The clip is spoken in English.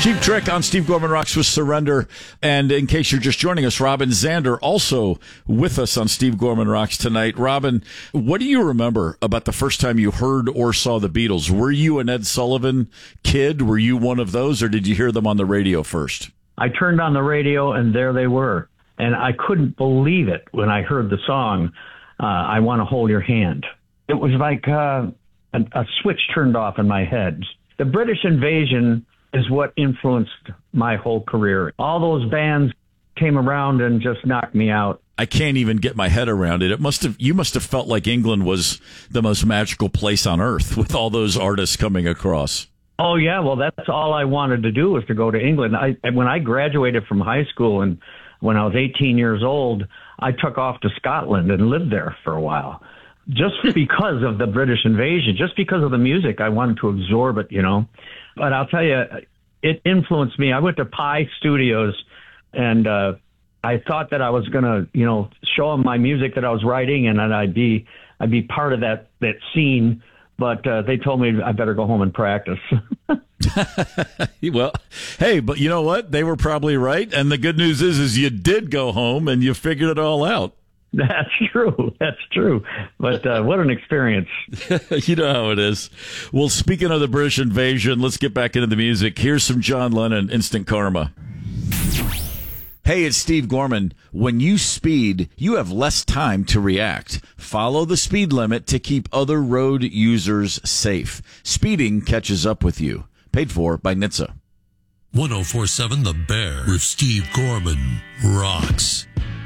Cheap Trick on Steve Gorman Rocks with Surrender. And in case you're just joining us, Robin Zander also with us on Steve Gorman Rocks tonight. Robin, what do you remember about the first time you heard or saw the Beatles? Were you an Ed Sullivan kid? Were you one of those, or did you hear them on the radio first? I turned on the radio, and there they were. And I couldn't believe it when I heard the song, I Want to Hold Your Hand. It was like a switch turned off in my head. The British Invasion is what influenced my whole career. All those bands came around and just knocked me out. I can't even get my head around it. You must have felt like England was the most magical place on earth with all those artists coming across. Oh, yeah. Well, that's all I wanted to do was to go to England. When I graduated from high school and when I was 18 years old, I took off to Scotland and lived there for a while. Just because of the British Invasion, just because of the music, I wanted to absorb it, you know. But I'll tell you, it influenced me. I went to Pi Studios, and I thought that I was going to, you know, show them my music that I was writing, and then I'd be part of that scene. But they told me I better go home and practice. Well, hey, but you know what? They were probably right. And the good news is you did go home and you figured it all out. That's true. That's true. But what an experience. You know how it is. Well, speaking of the British Invasion, let's get back into the music. Here's some John Lennon, Instant Karma. Hey, it's Steve Gorman. When you speed, you have less time to react. Follow the speed limit to keep other road users safe. Speeding catches up with you. Paid for by NHTSA. 104.7 The Bear with Steve Gorman rocks.